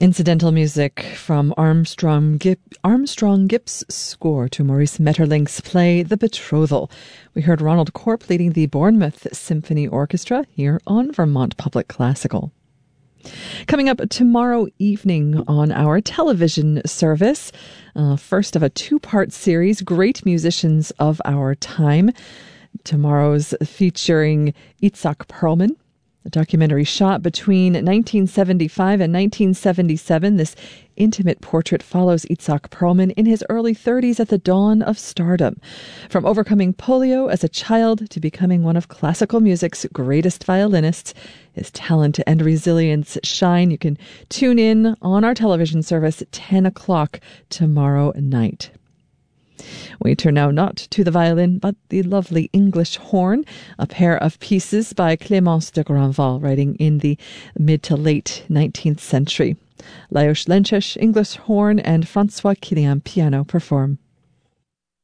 Incidental music from Armstrong Gipp's score to Maurice Maeterlinck's play The Betrothal. We heard Ronald Corp leading the Bournemouth Symphony Orchestra here on Vermont Public Classical. Coming up tomorrow evening on our television service, first of a two-part series, Great Musicians of Our Time. Tomorrow's featuring Itzhak Perlman. A documentary shot between 1975 and 1977. This intimate portrait follows Itzhak Perlman in his early 30s at the dawn of stardom. From overcoming polio as a child to becoming one of classical music's greatest violinists, his talent and resilience shine. You can tune in on our television service at 10 o'clock tomorrow night. We turn now not to the violin, but the lovely English horn, a pair of pieces by Clémence de Grandval, writing in the mid to late 19th century. Lajos Lenčeš, English horn, and François Kilian, piano, perform.